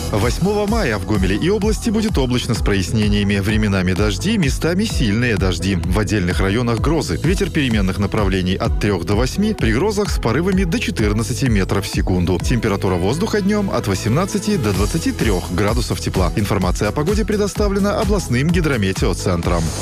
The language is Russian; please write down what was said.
8 мая в Гомеле и области будет облачно с прояснениями. Временами дожди, местами сильные дожди. В отдельных районах грозы. Ветер переменных направлений от 3 до 8, при грозах с порывами до 14 метров в секунду. Температура воздуха днем от 18 до 23 градусов тепла. Информация о погоде предоставлена областным гидрометеоцентром.